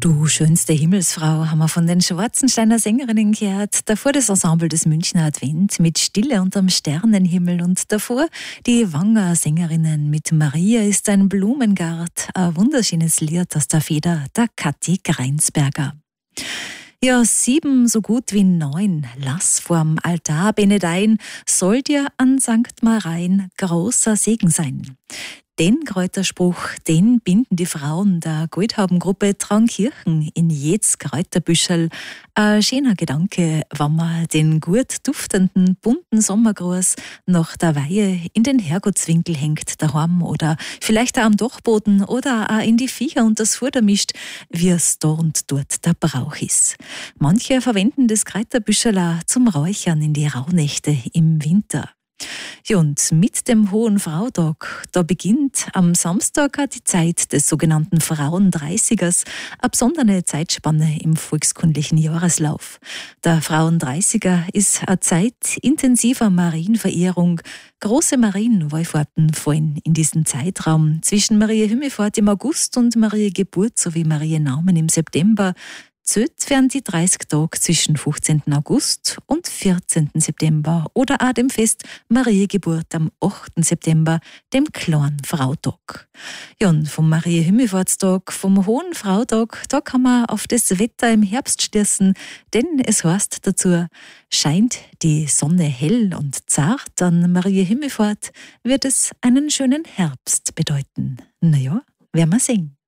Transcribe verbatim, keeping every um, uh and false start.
Du schönste Himmelsfrau haben wir von den Schwarzensteiner Sängerinnen gehört. Davor das Ensemble des Münchner Advent mit Stille unterm Sternenhimmel und davor die Wanger Sängerinnen mit Maria ist ein Blumengart. Ein wunderschönes Lied aus der Feder der Kathi Greinsberger. Ja, sieben so gut wie neun, lass vorm Altar benedein, soll dir an Sankt Marein großer Segen sein. Den Kräuterspruch, den binden die Frauen der Goldhaubengruppe Traunkirchen in jedes Kräuterbüschel. Ein schöner Gedanke, wenn man den gut duftenden, bunten Sommergruß nach der Weihe in den Herrgottswinkel hängt daheim oder vielleicht auch am Dachboden oder auch in die Viecher und das Futter mischt, wie es da und dort der Brauch ist. Manche verwenden das Kräuterbüschel auch zum Räuchern in die Rauhnächte im Winter. Ja, und mit dem Hohen Frauentag, da beginnt am Samstag auch die Zeit des sogenannten Frauendreißigers, eine besondere Zeitspanne im volkskundlichen Jahreslauf. Der Frauendreißiger ist eine Zeit intensiver Marienverehrung. Große Marienwallfahrten fallen in diesen Zeitraum zwischen Maria Himmelfahrt im August und Maria Geburt sowie Maria Namen im September. Zählt werden die dreißig Tage zwischen fünfzehnten August und vierzehnten September oder auch dem Fest Mariengeburt am achten September, dem kleinen Frautag. Ja, und vom Maria-Himmelfahrtstag, vom Hohen Frautag, da kann man auf das Wetter im Herbst schließen, denn es heißt dazu, scheint die Sonne hell und zart an Maria-Himmelfahrt, wird es einen schönen Herbst bedeuten. Naja, werden wir sehen.